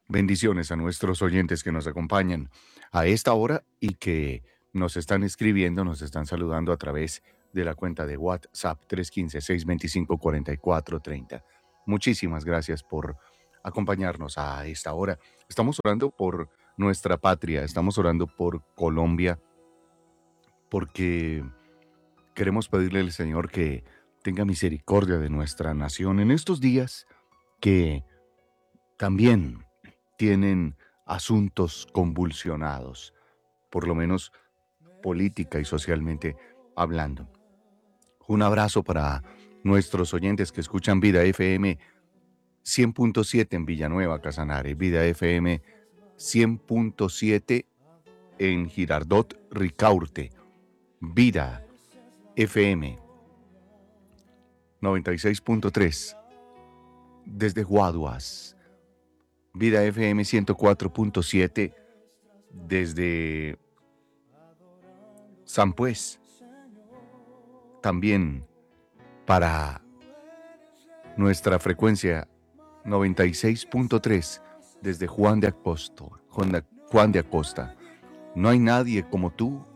Bendiciones a nuestros oyentes que nos acompañan a esta hora y que nos están escribiendo, nos están saludando a través de la cuenta de WhatsApp 315-625-4430. Muchísimas gracias por acompañarnos a esta hora. Estamos orando por nuestra patria, estamos orando por Colombia, porque queremos pedirle al Señor que tenga misericordia de nuestra nación en estos días que también tienen asuntos convulsionados, por lo menos política y socialmente hablando. Un abrazo para nuestros oyentes que escuchan Vida FM 100.7 en Villanueva, Casanare, Vida FM 100.7 en Girardot, Ricaurte, Vida FM 96.3 desde Guaduas, Vida FM 104.7 desde San Pues, también para nuestra frecuencia 96.3 desde Juan de Acosta. No hay nadie como tú